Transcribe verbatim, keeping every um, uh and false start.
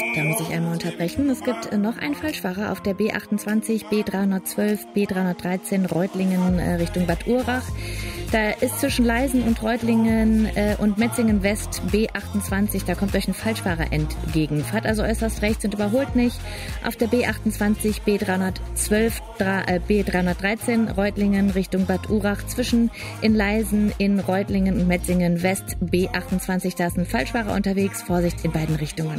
Da muss ich einmal unterbrechen. Es gibt noch einen Falschfahrer auf der B achtundzwanzig, B dreihundertzwölf, B dreihundertreizehn Reutlingen äh, Richtung Bad Urach. Da ist zwischen Leisen und Reutlingen äh, und Metzingen West B achtundzwanzig, da kommt euch ein Falschfahrer entgegen. Fahrt also äußerst rechts und überholt nicht. Auf der B achtundzwanzig, B dreihundertzwölf, äh, B dreihundertdreizehn Reutlingen Richtung Bad Urach, zwischen in Leisen, in Reutlingen und Metzingen West B achtundzwanzig, da ist ein Falschfahrer unterwegs. Vorsicht in beiden Richtungen.